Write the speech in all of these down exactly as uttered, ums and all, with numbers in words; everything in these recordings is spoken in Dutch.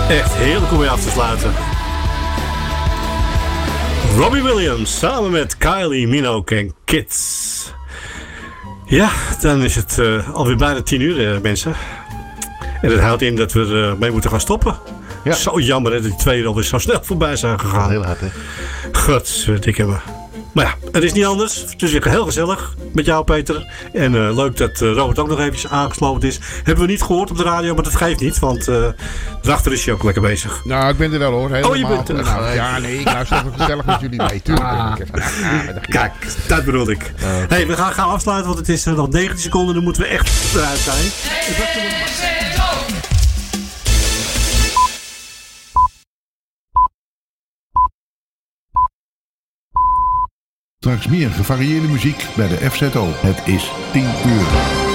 Echt heerlijk om weer af te sluiten. Robbie Williams samen met Kylie Minogue en Kids. Ja, dan is het uh, alweer bijna tien uur, uh, mensen. En dat houdt in dat we ermee uh, moeten gaan stoppen. Ja. Zo jammer hè, dat die twee uur alweer zo snel voorbij zijn gegaan. Heel hard, hè? Godverdikke me. Maar ja, het is niet anders. Het is weer heel gezellig met jou, Peter. En uh, leuk dat uh, Robert ook nog eventjes aangesloten is. Hebben we niet gehoord op de radio, maar dat geeft niet. Want uh, daarachter is hij ook lekker bezig. Nou, ik ben er wel hoor. Helemaal. Oh, je bent er. Nou, ja, nee, ik luister even gezellig met jullie mee. Tuurlijk ben ik even. Ah, dat Kijk, dat bedoel ik. Uh, hey, we gaan, gaan afsluiten, want het is uh, nog negentien seconden. Dan moeten we echt eruit zijn. Straks meer gevarieerde muziek bij de F Z O. Het is tien uur.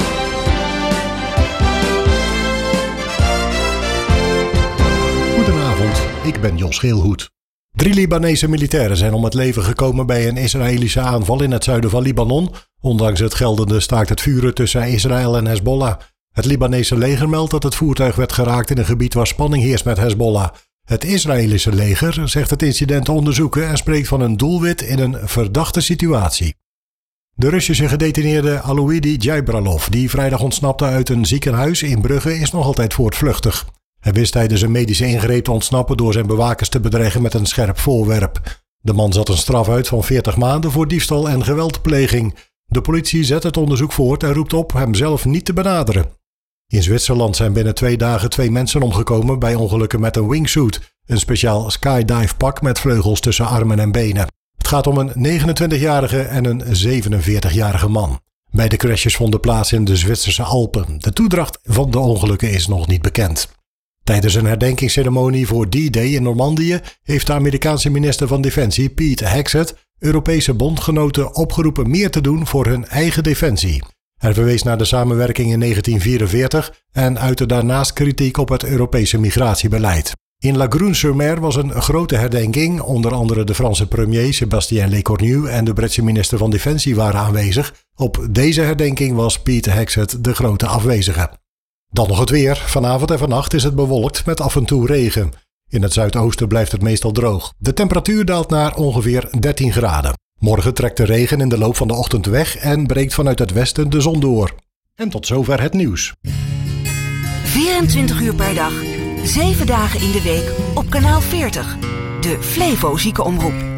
Goedenavond, ik ben Jos Geelhoed. Drie Libanese militairen zijn om het leven gekomen bij een Israëlische aanval in het zuiden van Libanon, ondanks het geldende staakt het vuren tussen Israël en Hezbollah. Het Libanese leger meldt dat het voertuig werd geraakt in een gebied waar spanning heerst met Hezbollah. Het Israëlische leger zegt het incident te onderzoeken en spreekt van een doelwit in een verdachte situatie. De Russische gedetineerde Alouidi Jaibralov, die vrijdag ontsnapte uit een ziekenhuis in Brugge, is nog altijd voortvluchtig. Hij wist tijdens een medische ingreep te ontsnappen door zijn bewakers te bedreigen met een scherp voorwerp. De man zat een straf uit van veertig maanden voor diefstal en geweldpleging. De politie zet het onderzoek voort en roept op hem zelf niet te benaderen. In Zwitserland zijn binnen twee dagen twee mensen omgekomen bij ongelukken met een wingsuit, een speciaal skydive pak met vleugels tussen armen en benen. Het gaat om een negenentwintigjarige en een zevenenveertigjarige man. Beide crashes vonden plaats in de Zwitserse Alpen. De toedracht van de ongelukken is nog niet bekend. Tijdens een herdenkingsceremonie voor D-Day in Normandië heeft de Amerikaanse minister van Defensie Pete Hegseth Europese bondgenoten opgeroepen meer te doen voor hun eigen defensie. Hij verwees naar de samenwerking in negentien vierenveertig en uitte daarnaast kritiek op het Europese migratiebeleid. In La Grune-sur-Mer was een grote herdenking, onder andere de Franse premier Sébastien Lecornu en de Britse minister van Defensie waren aanwezig. Op deze herdenking was Pete Hegseth de grote afwezige. Dan nog het weer. Vanavond en vannacht is het bewolkt met af en toe regen. In het zuidoosten blijft het meestal droog. De temperatuur daalt naar ongeveer dertien graden. Morgen trekt de regen in de loop van de ochtend weg en breekt vanuit het westen de zon door. En tot zover het nieuws. vierentwintig uur per dag, zeven dagen in de week op kanaal veertig. De Flevo Ziekenomroep.